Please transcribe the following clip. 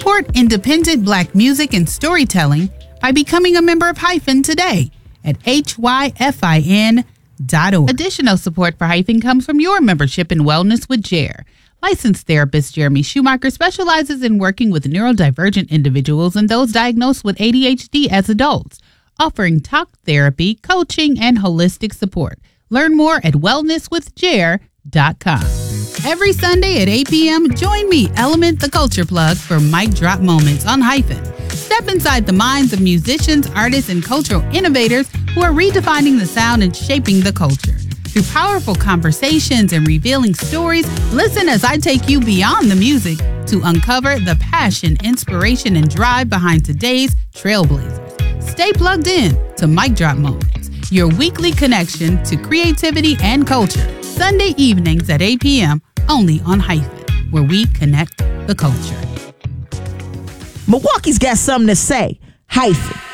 Support independent Black music and storytelling by becoming a member of Hyphen today at hyfin.org. Additional support for Hyphen comes from your membership in Wellness with Jer. Licensed therapist Jeremy Schumacher specializes in working with neurodivergent individuals and those diagnosed with ADHD as adults, offering talk therapy, coaching, and holistic support. Learn more at wellnesswithjer.com. Every Sunday at 8 p.m., join me, Element the Culture Plug, for Mic Drop Moments on Hyphen. Step inside the minds of musicians, artists, and cultural innovators who are redefining the sound and shaping the culture. Through powerful conversations and revealing stories, listen as I take you beyond the music to uncover the passion, inspiration, and drive behind today's trailblazers. Stay plugged in to Mic Drop Moments, your weekly connection to creativity and culture. Sunday evenings at 8 p.m. only on Hyphen, where we connect the culture. Milwaukee's got something to say. Hyphen.